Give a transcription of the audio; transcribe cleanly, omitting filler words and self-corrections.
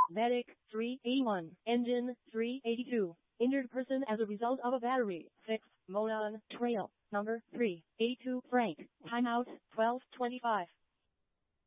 Medic 381. Engine 382. Injured person as a result of a battery. 6. Monon Trail. Number 382. Frank. Timeout 12:25.